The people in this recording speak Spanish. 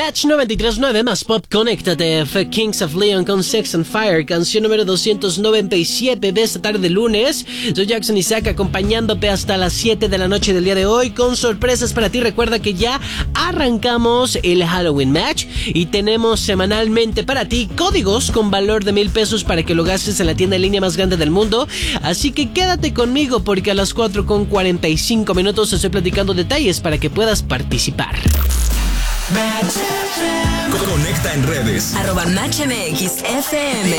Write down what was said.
Match 93.9 más Pop, conéctate. Fue Kings of Leon con Sex and Fire, canción número 297 de esta tarde de lunes. Soy Jackson Isaac acompañándote hasta las 7 de la noche del día de hoy con sorpresas para ti. Recuerda que ya arrancamos el Halloween Match y tenemos semanalmente para ti códigos con valor de $1,000 para que lo gastes en la tienda en línea más grande del mundo. Así que quédate conmigo porque a las 4:45 estoy platicando detalles para que puedas participar. Conecta en redes @MatchMXFM.